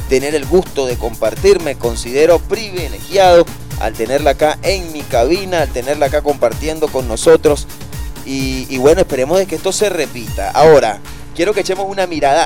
tener el gusto de compartir. Me considero privilegiado al tenerla acá en mi cabina, al tenerla acá compartiendo con nosotros. Y bueno, esperemos de que esto se repita. Ahora, quiero que echemos una mirada